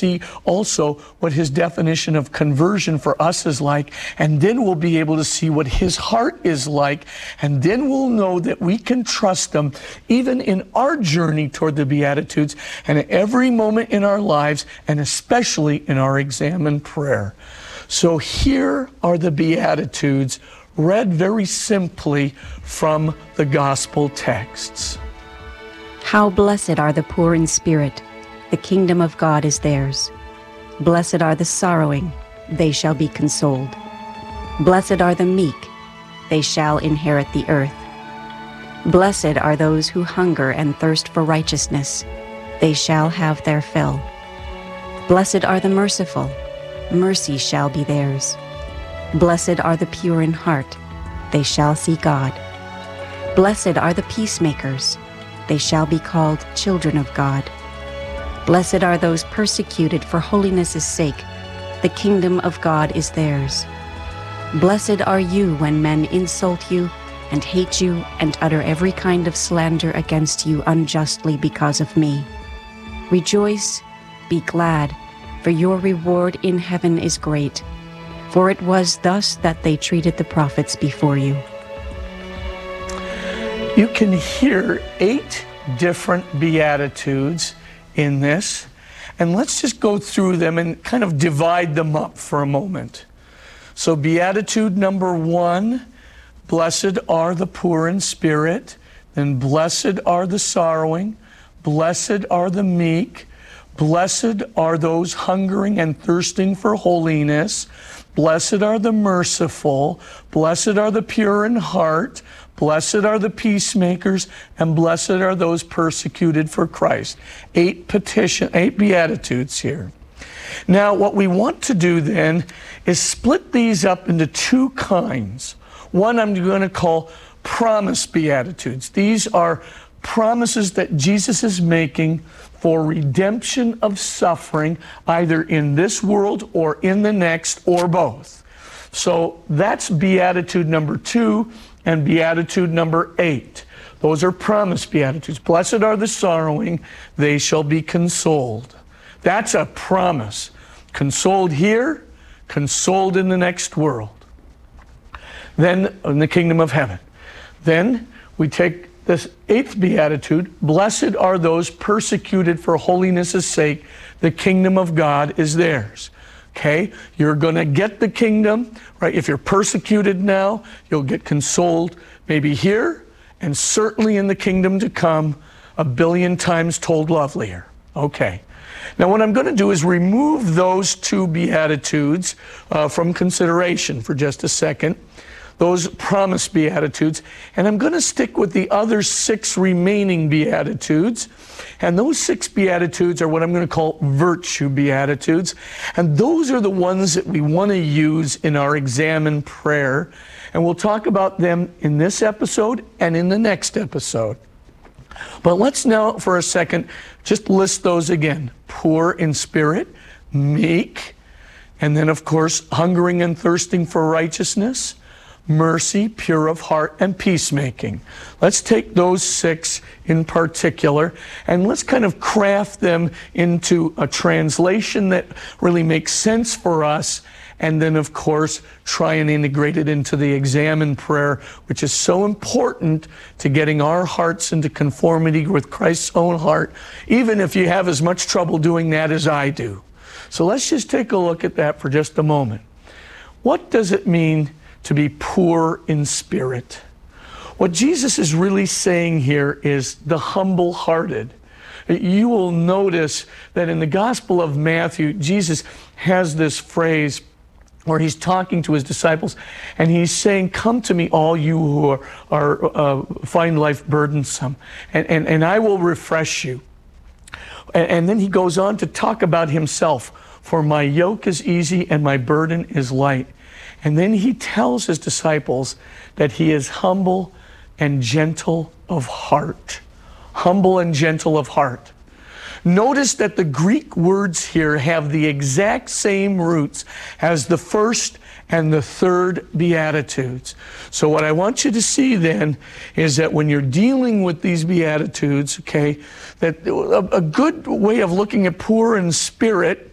see also what his definition of conversion for us is like, and then we'll be able to see what his heart is like, and then we'll know that we can trust him even in our journey toward the Beatitudes and at every moment in our lives, and especially in our exam and prayer. So here are the Beatitudes, read very simply from the gospel texts. How blessed are the poor in spirit, the kingdom of God is theirs. Blessed are the sorrowing, they shall be consoled. Blessed are the meek, they shall inherit the earth. Blessed are those who hunger and thirst for righteousness, they shall have their fill. Blessed are the merciful, mercy shall be theirs. Blessed are the pure in heart, they shall see God. Blessed are the peacemakers, they shall be called children of God. Blessed are those persecuted for holiness' sake, the kingdom of God is theirs. Blessed are you when men insult you and hate you and utter every kind of slander against you unjustly because of me. Rejoice, be glad, for your reward in heaven is great. For it was thus that they treated the prophets before you. You can hear 8 different Beatitudes in this, and let's just go through them and kind of divide them up for a moment. So Beatitude number 1, blessed are the poor in spirit, then blessed are the sorrowing, blessed are the meek, blessed are those hungering and thirsting for holiness, blessed are the merciful, blessed are the pure in heart, blessed are the peacemakers, and blessed are those persecuted for Christ. 8 Beatitudes here. Now, what we want to do then is split these up into 2 kinds. One I'm going to call promise Beatitudes. These are promises that Jesus is making for redemption of suffering, either in this world or in the next, or both. So that's Beatitude number 2 and Beatitude number 8. Those are promise Beatitudes. Blessed are the sorrowing, they shall be consoled. That's a promise. Consoled here, consoled in the next world. Then in the kingdom of heaven. Then we take this 8th Beatitude, blessed are those persecuted for holiness' sake, the kingdom of God is theirs. Okay, you're going to get the kingdom, right? If you're persecuted now, you'll get consoled maybe here, and certainly in the kingdom to come, 1,000,000,000 times told lovelier. Okay. Now what I'm going to do is remove those 2 Beatitudes from consideration for just a second. Those promise Beatitudes, and I'm going to stick with the other 6 remaining Beatitudes, and those 6 Beatitudes are what I'm going to call virtue Beatitudes, and those are the ones that we want to use in our exam and prayer, and we'll talk about them in this episode and in the next episode. But let's now for a second just list those again. Poor in spirit, meek, and then of course hungering and thirsting for righteousness, mercy, pure of heart, and peacemaking. Let's take those 6 in particular, and let's kind of craft them into a translation that really makes sense for us, and then of course try and integrate it into the exam and prayer, which is so important to getting our hearts into conformity with Christ's own heart, even if you have as much trouble doing that as I do. So let's just take a look at that for just a moment. What does it mean to be poor in spirit? What Jesus is really saying here is the humble-hearted. You will notice that in the Gospel of Matthew, Jesus has this phrase where he's talking to his disciples, and he's saying, come to me, all you who are find life burdensome, and I will refresh you. And then he goes on to talk about himself. For my yoke is easy and my burden is light. And then he tells his disciples that he is humble and gentle of heart. Humble and gentle of heart. Notice that the Greek words here have the exact same roots as the first and the third Beatitudes. So what I want you to see then is that when you're dealing with these Beatitudes, okay, that a good way of looking at poor in spirit